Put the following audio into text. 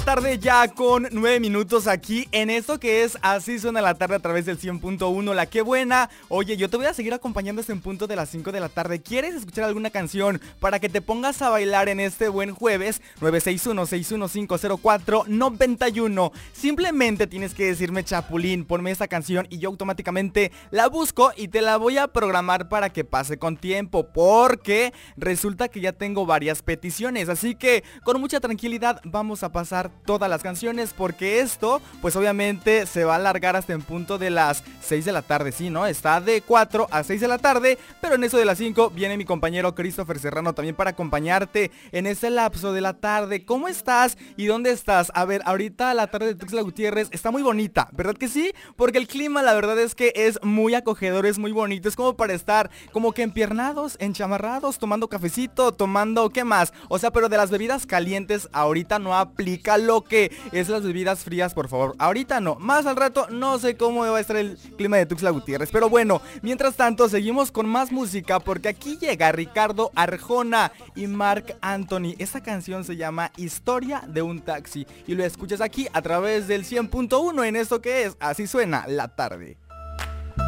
tarde ya con 9 minutos aquí en esto que es Así Suena la Tarde a través del 100.1, La Qué Buena. Oye, yo te voy a seguir acompañando hasta en punto de las 5 de la tarde. ¿Quieres escuchar alguna canción para que te pongas a bailar en este buen jueves? 961-61504-91. Simplemente tienes que decirme Chapulín, ponme esta canción y yo automáticamente la busco y te la voy a programar para que pase con tiempo, porque resulta que ya tengo varias peticiones, así que con mucha tranquilidad vamos a pasar todas las canciones, porque esto pues obviamente se va a alargar hasta en punto de las 6 de la tarde, sí, ¿no? Está de 4 a 6 de la tarde, pero en eso de las 5 viene mi compañero Christopher Serrano también para acompañarte en ese lapso de la tarde. ¿Cómo estás y dónde estás? A ver, ahorita la tarde de Tuxtla Gutiérrez está muy bonita, ¿verdad que sí? Porque el clima la verdad es que es muy acogedor, es muy bonito, es como para estar como que empiernados, enchamarrados, tomando cafecito, tomando, ¿qué más? O sea, pero de las bebidas calientes ahorita no aplica lo que es las bebidas frías, por favor. Ahorita no, más al rato no sé cómo va a estar el clima de Tuxtla Gutiérrez, pero bueno, mientras tanto seguimos con más música, porque aquí llega Ricardo Arjona y Marc Anthony. Esta canción se llama Historia de un taxi y lo escuchas aquí a través del 100.1 en esto que es Así Suena la Tarde.